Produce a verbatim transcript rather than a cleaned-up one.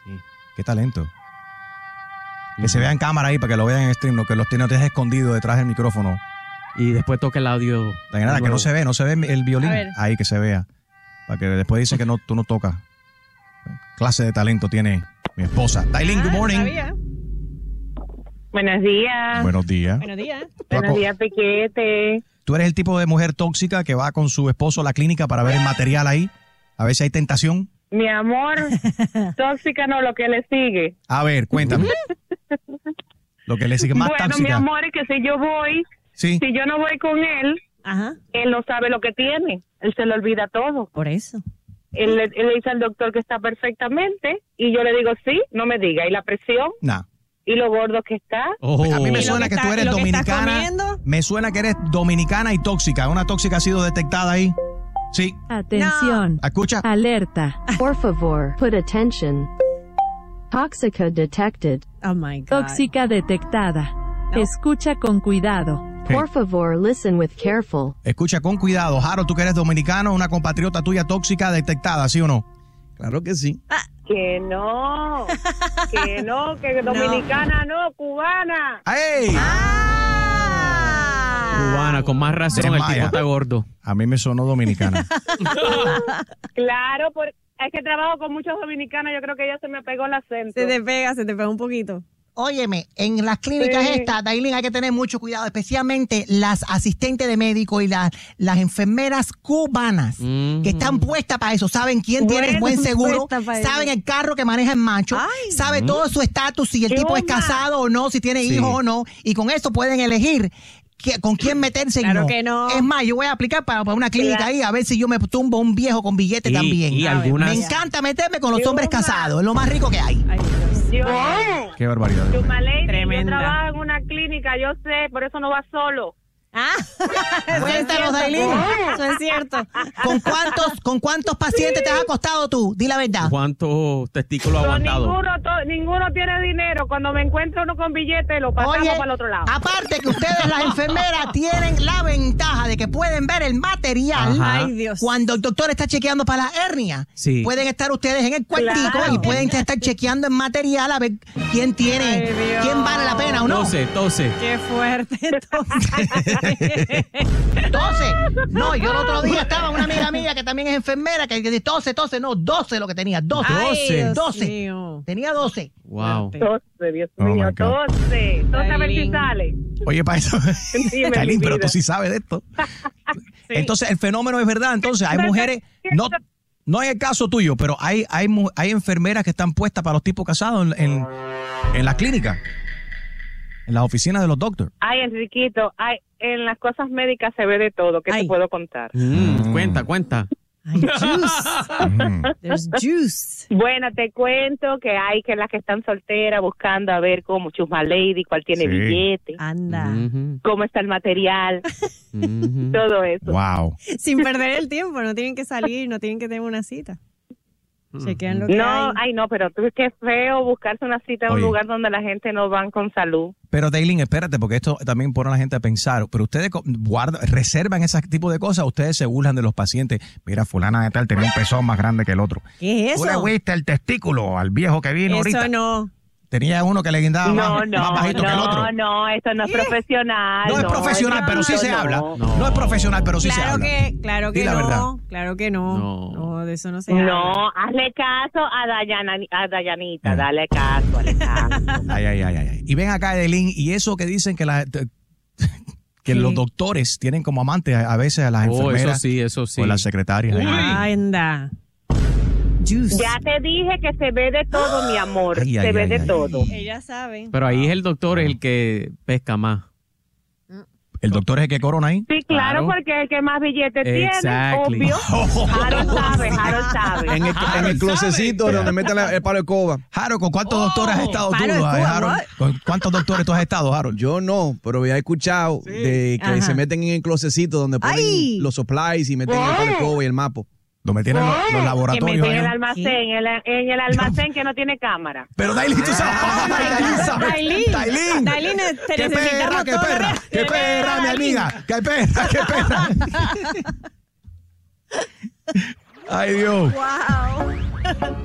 Sí. Qué talento. Que se vea en cámara ahí para que lo vean en stream, no que los tiene escondido detrás del micrófono. Y después toca el audio. Nada, que no se ve, no se ve el violín. Ahí que se vea. Para que después dicen que no, tú no tocas. Clase de talento tiene mi esposa. Dailin, good morning. Buenos días. Buenos días. Buenos días. Buenos días, Piquete. ¿Tú eres el tipo de mujer tóxica que va con su esposo a la clínica para ver el material ahí? A ver si hay tentación. Mi amor, tóxica no, lo que le sigue. A ver, cuéntame. Lo que le sigue más bueno, tóxica. Bueno, mi amor, es que si yo voy, ¿Sí? si yo no voy con él, Ajá. él no sabe lo que tiene. Él se le olvida todo. Por eso. Él, le- él le dice al doctor que está perfectamente y yo le digo, sí, no me diga. ¿Y la presión? Nah. ¿Y lo gordo que está? Oh. A mí me ¿Y lo suena que que, tú está- eres lo que estás dominicana. comiendo? Me suena que eres dominicana y tóxica. ¿Una tóxica ha sido detectada ahí? Sí. Atención. Escucha. Alerta. Por favor, put attention. Tóxica detected. Oh my God. Tóxica detectada. No. Escucha con cuidado. Por favor, listen with careful. Escucha con cuidado. Jaro, tú que eres dominicano, una compatriota tuya tóxica detectada, ¿sí o no? Claro que sí. Que no, que no, que dominicana no, cubana. ¡Ey! Cubana, con más razón, el Desmaya. tipo está gordo. A mí me sonó dominicana. Claro, por, es que trabajo con muchos dominicanos, yo creo que ya se me pegó el acento. Se te pega, se te pega un poquito. Óyeme, en las clínicas Sí. estas, Dailin, hay que tener mucho cuidado, especialmente las asistentes de médico y las, las enfermeras cubanas Mm. que están puestas para eso. Saben quién tiene el buen Bueno, seguro, puesta pa' eso. saben el carro que maneja el macho, Ay. sabe todo su estatus, si el tipo es Chuma. casado o no, si tiene Sí. hijos o no, y con eso pueden elegir que- con quién meterse y Claro no. que no. Es más, yo voy a aplicar para, para una clínica Claro. ahí a ver si yo me tumbo un viejo con billete Y- también. y A ver, algunas- Me encanta meterme con los Chuma. hombres casados, es lo más rico que hay. Ay, Dios. Yo, Qué barbaridad. Chuma Lady, yo Tremenda. trabajo en una clínica, yo sé, por eso no va solo. Ah, Cuéntanos, Dailin. eso es cierto. ¿Con cuántos, ¿Con cuántos pacientes te has acostado tú? Di la verdad. ¿Cuántos testículos ha Pero aguantado? ninguno, to- ninguno tiene dinero. Cuando me encuentro uno con billete, lo pasamos Oye, para el otro lado. aparte que ustedes las enfermeras tienen la ventaja de que pueden ver el material Ajá. Ay, Dios. cuando el doctor está chequeando para la hernia. Sí. Pueden estar ustedes en el cuartico Claro. y pueden estar chequeando el material a ver quién tiene, Ay, Dios. quién vale la pena o no. Tose, tose. Qué fuerte. doce. No, yo el otro día estaba una amiga mía que también es enfermera que dice doce, doce, no, doce lo que tenía, doce. Ay, Dios doce. mío. Tenía doce. Wow. Tose, Dios Oh, mío, my God. tose. Tose a ver si Dailin. sale. Oye, para eso. Dime, Dailin, mi pero vida. tú sí sabes de esto. Entonces, el fenómeno es verdad. Entonces, hay mujeres. No, no es el caso tuyo, pero hay, hay, mu- hay enfermeras que están puestas para los tipos casados en, en, en las clínicas, en las oficinas de los doctores. Ay, Enriquito, ay, en las cosas médicas se ve de todo. ¿Qué Ay. te puedo contar? Mm, Cuenta, cuenta. Ay, juice. Mm. There's juice. Bueno, te cuento que hay que las que están solteras buscando a ver cómo Chusma Lady, cuál tiene Sí. billete, Anda. Ujú, cómo está el material, ujú. todo eso. Wow. Sin perder el tiempo, no tienen que salir, no tienen que tener una cita. Chequean lo que No, hay. ay no, pero tú qué feo buscarse una cita en Oye. un lugar donde la gente no van con salud. Pero, Dailin, espérate, porque esto también pone a la gente a pensar. Pero ustedes co- guardan, reservan ese tipo de cosas. Ustedes se burlan de los pacientes. Mira, fulana de tal tenía un pezón más grande que el otro. ¿Qué es Tú le eso? viste el testículo al viejo que vino Eso ahorita. no. Tenía uno que le guindaba No, más, no, más bajito que el otro. no, no, eso no es profesional. No es profesional, Enriquito, pero sí se no. habla. No. No es profesional, pero sí se Claro habla. que, claro Di que la no. verdad. Claro que no. No. No, de eso no se habla. No, hazle caso a, Dayana, a Dayanita, Eh. dale caso, dale caso. Ay, ay, ay, ay, ay. Y ven acá, Dailin, y eso que dicen que la que Sí. los doctores tienen como amantes a, a veces a las Oh, enfermeras eso sí, eso sí. o las secretarias. Uy. Anda. Juice. Ya te dije que se ve de todo, mi amor, Ay, se ay, ve ay, de ay. todo. Ellas saben. Pero ahí es el doctor el que pesca más. El doctor es el que corona ahí. Sí, claro, Claro. porque es el que más billetes Exactly. tiene, obvio. Harold sabe, Harold sabe. En el, en el closecito donde meten la- el palo de escoba. Jaro, ¿con cuántos doctores has estado tú, palo de eh, escoba, Harold? what? ¿Con cuántos doctores tú has estado, Harold? Yo no, pero había escuchado de que Ajá. se meten en el closecito donde ponen Ay. los supplies y meten el palo de escoba y el mapo. Donde tienen los, los Que laboratorios meten en el ahí. almacén, en el, en el almacén que no tiene cámara. Pero Dailin, tú sabes. Dailin sabe. Dailin. Dailin. Dailin, te Qué perra, necesitamos qué todos perra, los- qué perra, mi amiga. Qué perra, qué perra. Ay, Dios. Wow.